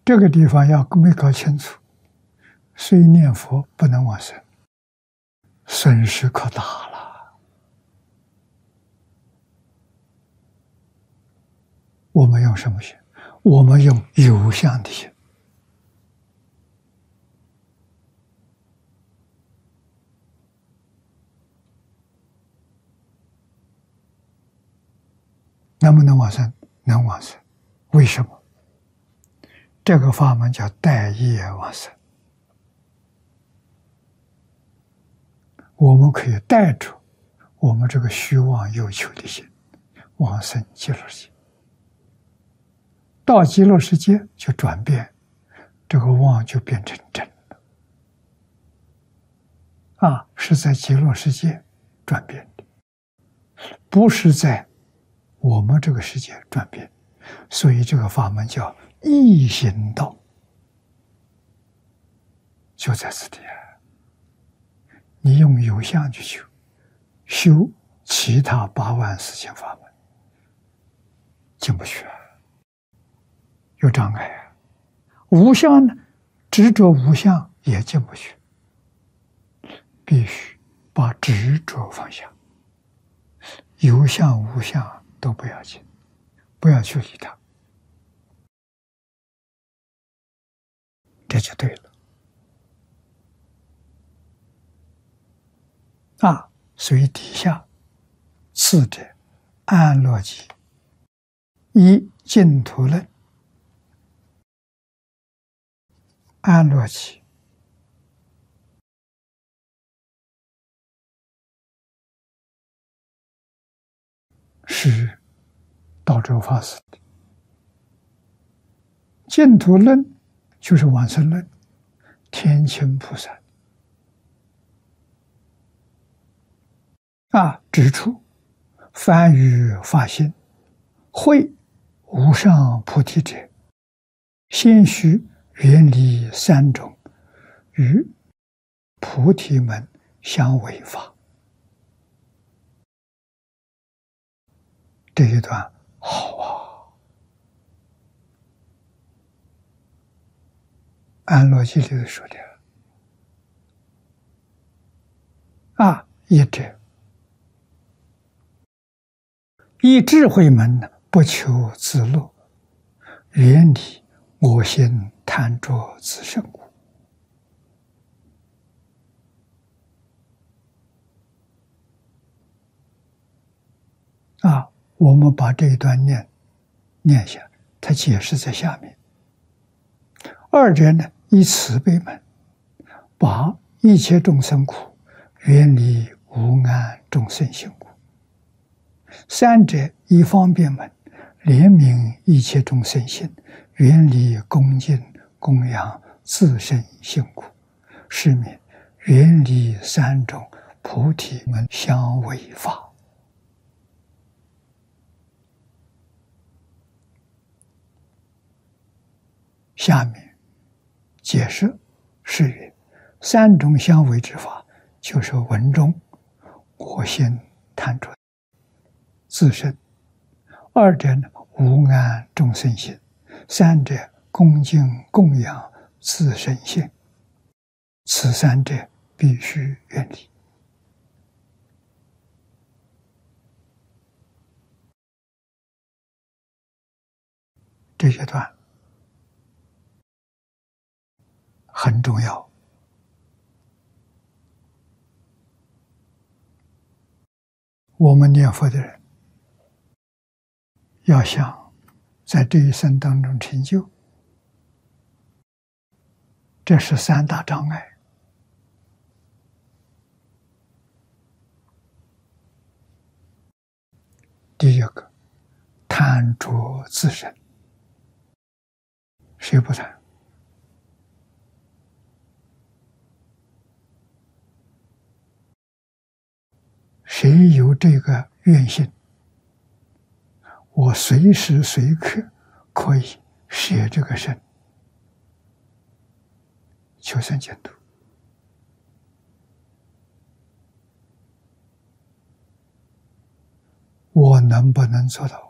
这个地方要没搞清楚，虽念佛不能往生，损失可大了。我们用什么心？我们用有相的心。能不能往生？能往生。为什么？这个法门叫带业往生。我们可以带着我们这个虚妄有求的心往生极乐世界。到极乐世界就转变，这个妄就变成真了。是在极乐世界转变的，不是在我们这个世界转变。所以这个法门叫易行道，就在此地。你用有相去修，修其他84000法门进不去，有障碍。无相呢，执着无相也进不去，必须把执着放下，有相无相都不要紧，不要去理它，这就对了。所以底下次者安乐集一净土论，安乐集是道州法师的，净土论就是往生论，天亲菩萨指出凡于法心会无上菩提者，先须远离3种与菩提门相违法。这一段好安乐集里头说的一者以智慧门不求自乐，远离我心贪着自胜故。我们把这一段念下，它解释在下面。二者呢，以慈悲门把一切众生苦远离无安众生心苦。三者以方便门怜悯一切众生心，远离恭敬供养自身辛苦，是名远离3种菩提门相违法。下面解释是云：3种相违之法，就是文中我心贪着自身；二者呢，无安众生心；三者恭敬供养自身心。此3者必须远离。这些段很重要。我们念佛的人要想在这一生当中成就，这是3大障碍。第一个，贪着自身，谁不贪？谁有这个愿心，我随时随刻可以舍这个身求生净土。我能不能做到？